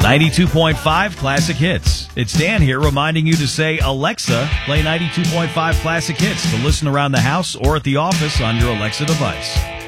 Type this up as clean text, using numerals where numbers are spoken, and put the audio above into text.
92.5 Classic Hits. It's Dan here reminding you to say, Alexa, play 92.5 Classic Hits to listen around the house or at the office on your Alexa device.